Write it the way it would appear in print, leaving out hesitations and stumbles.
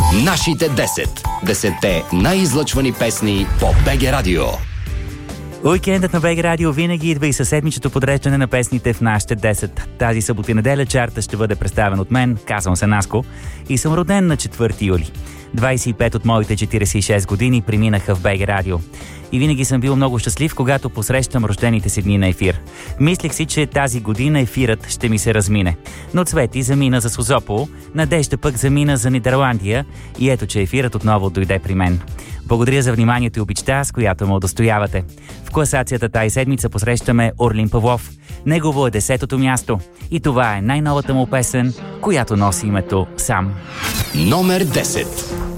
Нашите 10. 10-те най-излъчвани песни по БГ Радио. Уикендът на БГ Радио винаги идва и със седмичното подреждане на песните в нашите 10. Тази събота и неделя чарта ще бъде представен от мен, казвам се Наско, и съм роден на 4 юли. 25 от моите 46 години преминаха в БГ Радио. И винаги съм бил много щастлив, когато посрещам рождените си дни на ефир. Мислех си, че тази година ефирът ще ми се размине. Но Цвети замина за Созопол, Надежда пък замина за Нидерландия и ето, че ефирът отново дойде при мен. Благодаря за вниманието и обичта, с която ме удостоявате. В класацията тази седмица посрещаме Орлин Павлов. Негово е 10-то място. И това е най-новата му песен, която носи името «Сам». Номер 10.